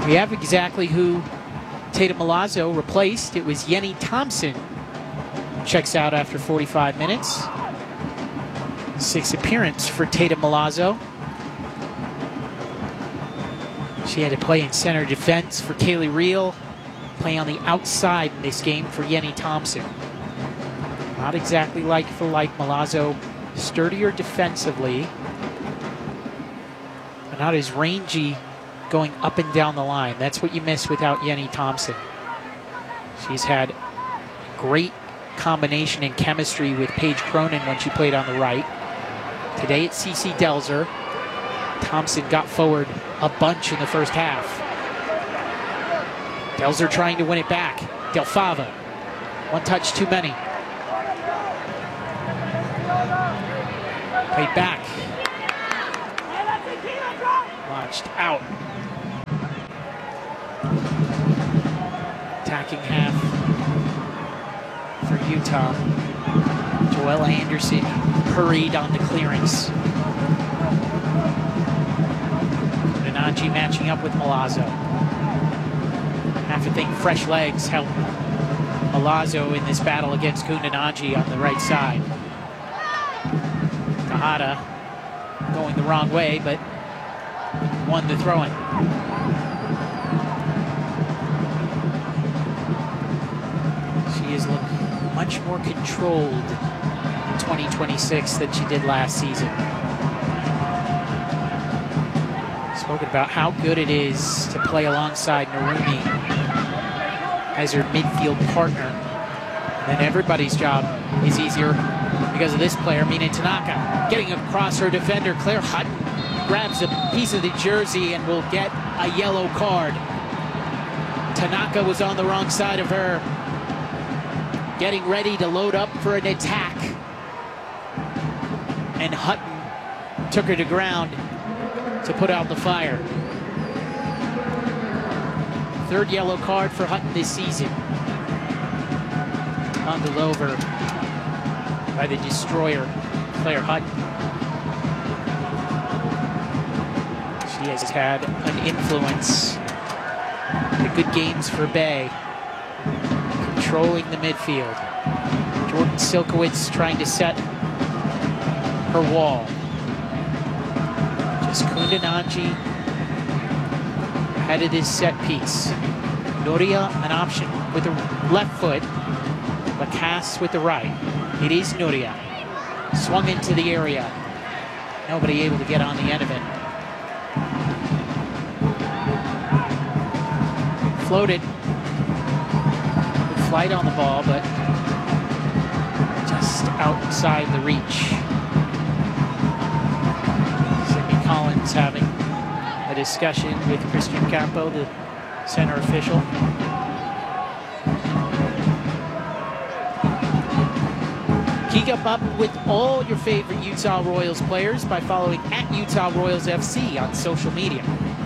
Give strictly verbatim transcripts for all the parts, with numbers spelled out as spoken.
We have exactly who Tatum Milazzo replaced. It was Yenny Thompson. Checks out after forty-five minutes. Sixth appearance for Tatum Milazzo. She had to play in center defense for Kaylee Reel. Play on the outside in this game for Yenny Thompson. Not exactly like for like. Milazzo sturdier defensively, but not as rangy going up and down the line. That's what you miss without Yenny Thompson. She's had great combination and chemistry with Paige Cronin when she played on the right. Today it's Cece Delzer. Thompson got forward a bunch in the first half. Delzer trying to win it back. Del Fava. One touch too many. Played back. Launched out. Attacking half for Utah. Joella Anderson hurried on the clearance. Nanji matching up with Milazzo. Have to think fresh legs help Milazzo in this battle against Kundananji on the right side. Tejada going the wrong way, but won the throw-in. She has looked much more controlled in twenty twenty-six than she did last season. Spoken about how good it is to play alongside Narumi as her midfield partner. Then everybody's job is easier because of this player, Mina Tanaka. Getting across her defender, Claire Hutton grabs a piece of the jersey and will get a yellow card. Tanaka was on the wrong side of her, getting ready to load up for an attack. And Hutton took her to ground to put out the fire. Third yellow card for Hutton this season. Bundled over by the destroyer, Claire Hutton. She has had an influence. The good games for Bay. Controlling the midfield. Jordan Silkowitz trying to set her wall. Kundananji headed his set piece. Nuria an option with the left foot. Lacasse with the right. It is Nuria. Swung into the area. Nobody able to get on the end of it. Floated. Good flight on the ball, but just outside the reach. Collins having a discussion with Christian Campo, the center official. Keep up with all your favorite Utah Royals players by following at Utah Royals F C on social media.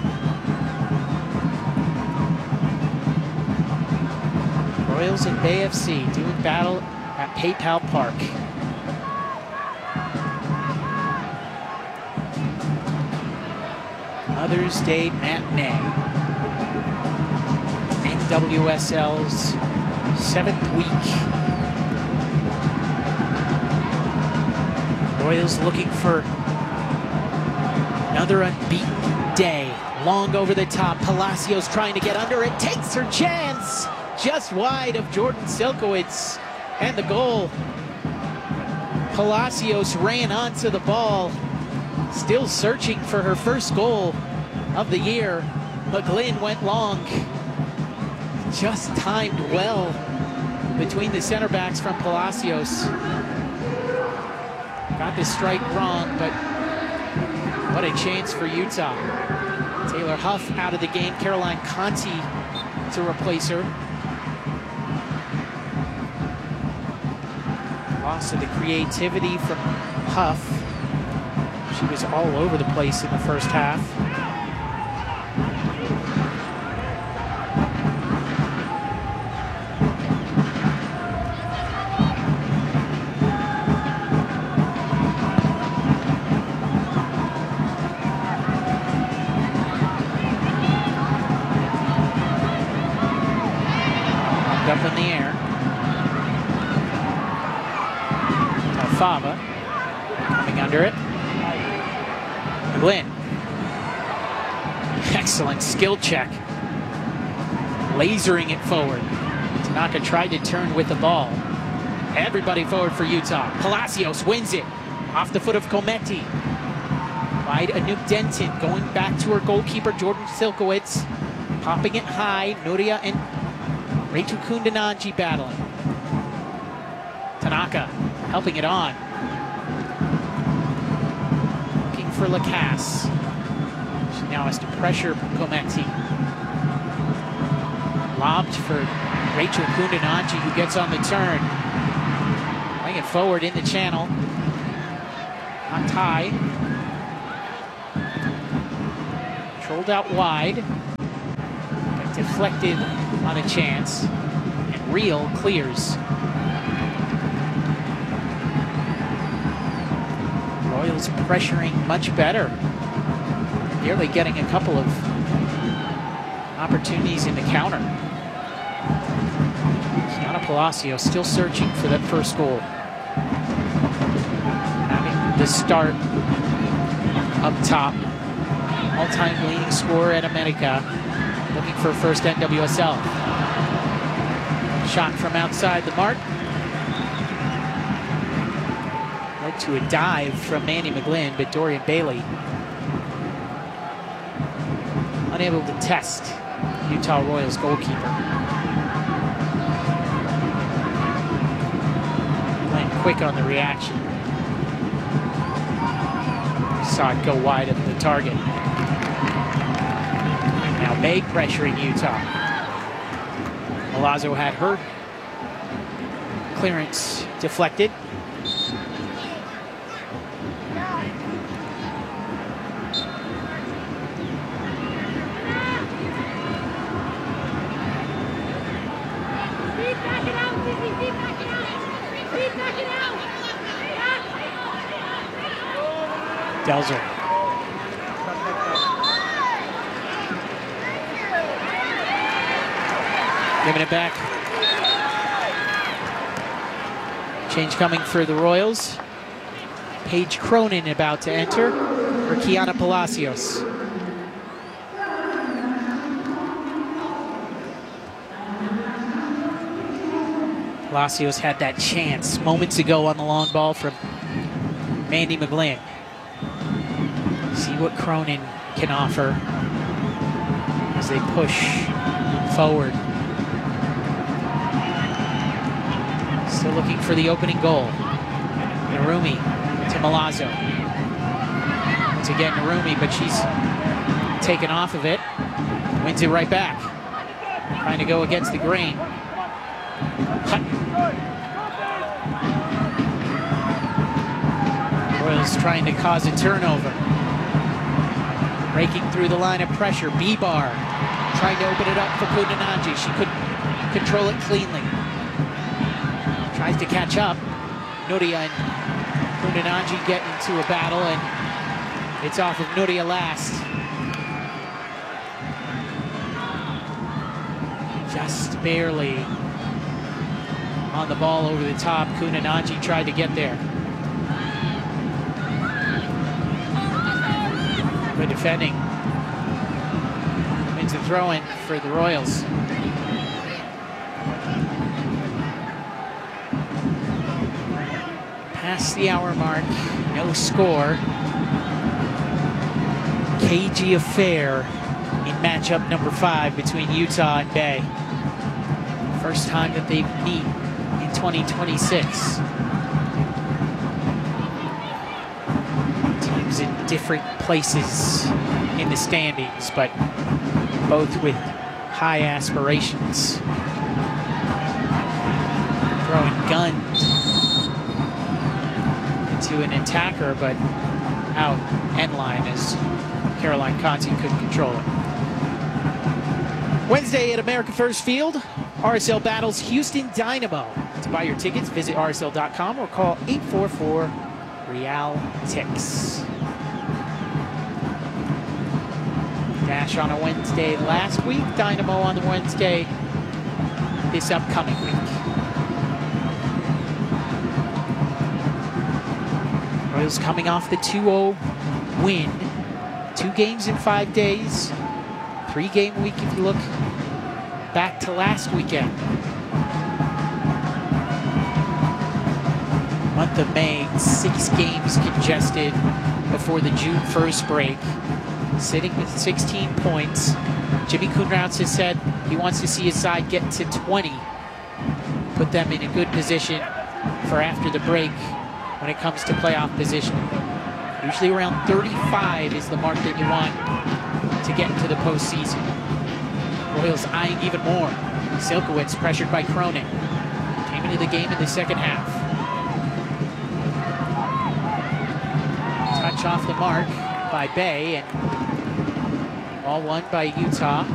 Royals and Bay F C doing battle at PayPal Park. Mother's Day matinee. N W S L's seventh week. Royals looking for another unbeaten day. Long over the top. Palacios trying to get under it. Takes her chance. Just wide of Jordan Silkowitz. And the goal. Palacios ran onto the ball. Still searching for her first goal of the year. McGlynn went long. Just timed well between the center backs from Palacios. Got the strike wrong, but what a chance for Utah. Taylor Huff out of the game. Caroline Conti to replace her. Loss of the creativity from Huff. She was all over the place in the first half. Fava. Coming under it. McGlynn. Excellent skill check. Lasering it forward. Tanaka tried to turn with the ball. Everybody forward for Utah. Palacios wins it. Off the foot of Kometi. Wide Anouk Denton going back to her goalkeeper, Jordan Silkowitz. Popping it high. Nuria and Rachel Kundananji battling. Tanaka helping it on. Looking for Lacasse. She now has to pressure Kometi. Lobbed for Rachel Kundananji, who gets on the turn. Playing it forward in the channel. On tie. Controlled out wide. But deflected on a chance. And Real clears. Royals pressuring much better. Nearly getting a couple of opportunities in the counter. Kiana Palacios still searching for that first goal. Having the start up top. All-time leading scorer at America. Looking for first N W S L. Shot from outside the mark. Led to a dive from Mandy McGlynn, but Dorian Bailey unable to test Utah Royals goalkeeper. Playing quick on the reaction. Saw it go wide of the target. Now May pressuring Utah. Milazzo had her clearance deflected. Delzer. Giving it back. Change coming for the Royals. Paige Cronin about to enter for Kiana Palacios. Palacios had that chance moments ago on the long ball from Mandy McGlynn. See what Cronin can offer as they push forward. Still looking for the opening goal. Narumi to Milazzo. Once again, Narumi, but she's taken off of it. Wins it right back. Trying to go against the grain. Hutton. Royals trying to cause a turnover. Breaking through the line of pressure. B-Bar trying to open it up for Kundananji. She couldn't control it cleanly. Tries to catch up. Nuria and Kundananji get into a battle, and it's off of Nuria last. Just barely on the ball over the top. Kundananji tried to get there. Good defending. Wins the throw-in for the Royals. Past the hour mark, no score. Cagey affair in matchup number five between Utah and Bay. First time that they meet in twenty twenty-six. Teams in different places in the standings, but both with high aspirations. Throwing guns to an attacker, but out end line as Caroline Conti couldn't control it. Wednesday at America First Field, R S L battles Houston Dynamo. To buy your tickets, visit R S L dot com or call eight four four Real Tix. Dash on a Wednesday last week, Dynamo on the Wednesday this upcoming week. Royals coming off the two oh win. Two games in five days. Three-game week if you look back to last weekend. Month of May, six games congested before the June first break. Sitting with sixteen points. Jimmy Kuhnrauts has said he wants to see his side get to twenty. Put them in a good position for after the break when it comes to playoff position. Usually around thirty-five is the mark that you want to get into the postseason. Royals eyeing even more. Silkowitz pressured by Cronin. Came into the game in the second half. Touch off the mark by Bay, and all won by Utah.